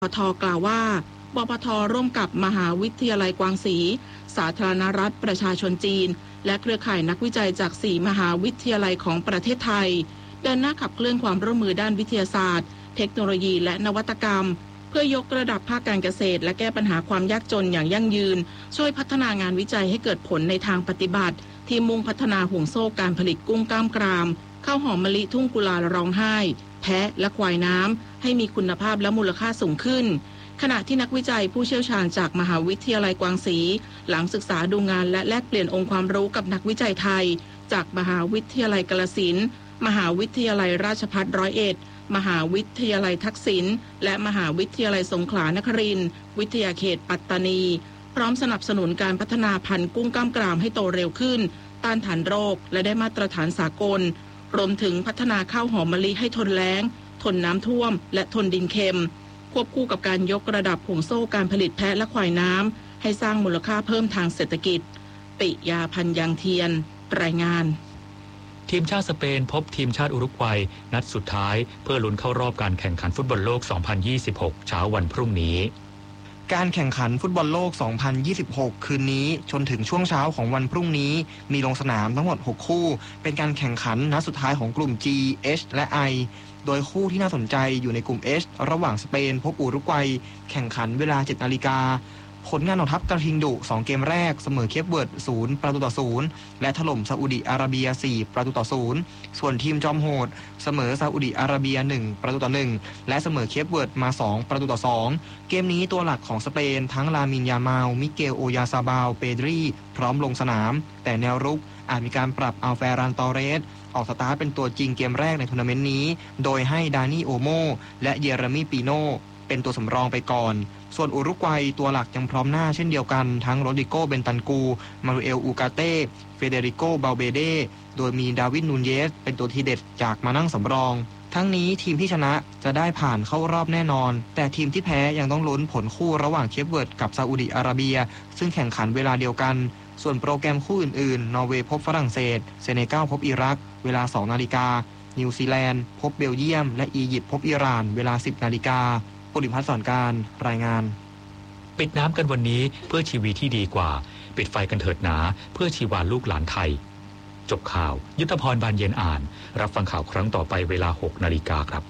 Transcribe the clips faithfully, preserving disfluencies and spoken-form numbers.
ปท.กล่าวว่าปปท.ร่วมกับมหาวิทยาลัยกวางศรีสาธารณรัฐประชาชนจีนและเครือข่ายนักวิจัยจากสี่มหาวิทยาลัยของประเทศไทยเดินหน้าขับเคลื่อนความร่วมมือด้านวิทยาศาสตร์เทคโนโลยีและนวัตกรรมเพื่อยกระดับภาคการเกษตรและแก้ปัญหาความยากจนอย่างยั่งยืนช่วยพัฒนางานวิจัยให้เกิดผลในทางปฏิบัติที่มุ่งพัฒนาห่วงโซ่การผลิตกุ้งกล้ามกรามข้าวหอมมะลิทุ่งกุลาร้องไห้แพะและควายน้ำให้มีคุณภาพและมูลค่าสูงขึ้นขณะที่นักวิจัยผู้เชี่ยวชาญจากมหาวิทยาลัยกวางศรีหลังศึกษาดูงานและแลกเปลี่ยนองค์ความรู้กับนักวิจัยไทยจากมหาวิทยาลัยกาฬสินธุ์มหาวิทยาลัยราชภัฏร้อยเอ็ดมหาวิทยาลัยทักษิณและมหาวิทยาลัยสงขลานครินทร์วิทยาเขตปัตตานีพร้อมสนับสนุนการพัฒนาพันธุ์กุ้งกล้ามกรามให้โตเร็วขึ้นต้านทานโรคและได้มาตรฐานสากลรวมถึงพัฒนาข้าวหอมมะลิให้ทนแล้งทนน้ำท่วมและทนดินเค็มควบคู่กับการยกระดับห่วงโซ่การผลิตแพะและควายน้ำให้สร้างมูลค่าเพิ่มทางเศรษฐกิจปิยาพันธ์ยางเทียนรายงานทีมชาติสเปนพบทีมชาติอุรุกวัยนัดสุดท้ายเพื่อลุ้นเข้ารอบการแข่งขันฟุตบอลโลก สองพันยี่สิบหก เช้าวันพรุ่งนี้การแข่งขันฟุตบอลโลก สองพันยี่สิบหก คืนนี้จนถึงช่วงเช้าของวันพรุ่งนี้มีลงสนามทั้งหมดหกคู่เป็นการแข่งขันนัดสุดท้ายของกลุ่ม G H และ I โดยคู่ที่น่าสนใจอยู่ในกลุ่ม H ระหว่างสเปนพบอุรุกวัยแข่งขันเวลา เจ็ดนาฬิกาผลงานของทัพกระทิงดุสองเกมแรกเสมอเคปเวิร์ดศูนย์ประตูต่อศูนย์และถล่มซาอุดิอาระเบียสี่ประตูต่อศูนย์ส่วนทีมจอมโหดเสมอซาอุดิอาระเบียหนึ่งประตูต่อหนึ่งและเสมอเคปเวิร์ดมาสองประตูต่อสองเกมนี้ตัวหลักของสเปนทั้งลามินยามาลมิเกลโอยาซาบาลเปดรีพร้อมลงสนามแต่แนวรุกอาจมีการปรับอัลเฟรานตอเรสออกสตาร์ทเป็นตัวจริงเกมแรกในทัวร์นาเมนต์นี้โดยให้ดานี่โอโมและเยเรมีปีโนเป็นตัวสำรองไปก่อนส่วนอุรุกวัยตัวหลักยังพร้อมหน้าเช่นเดียวกันทั้งโรดิโกเบนตันกูมารูเอลอูกาเต้เฟเดริโกเบลเบเดโดยมีดาวิดนูนเยสเป็นตัวทีเด็ดจากมานั่งสำรองทั้งนี้ทีมที่ชนะจะได้ผ่านเข้ารอบแน่นอนแต่ทีมที่แพ้ยังต้องลุ้นผลคู่ระหว่างเคปเวิร์ดกับซาอุดิอาระเบียซึ่งแข่งขันเวลาเดียวกันส่วนโปรแกรมคู่อื่นๆนอร์เวย์พบฝรั่งเศสเซเนกัลพบอิรักเวลา สองนาฬิกานิวซีแลนด์พบเบลเยียมและอียิปต์พบอิหร่านเวลา สิบนาฬิกาปุริพัฒน์สอนการรายงานปิดน้ำกันวันนี้เพื่อชีวิตที่ดีกว่าปิดไฟกันเถิดหนาเพื่อชีวาลูกหลานไทยจบข่าวยุทธพรบานเย็นอ่านรับฟังข่าวครั้งต่อไปเวลา หกนาฬิกาครับ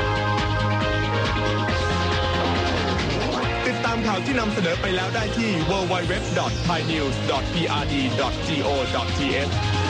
ติดตามข่าวที่นำเสนอไปแล้วได้ที่ ดับเบิลยู ดับเบิลยู ดับเบิลยู ดอท ไทยนิวส์ ดอท พี อาร์ ดี ดอท จี โอ ดอท ที เอช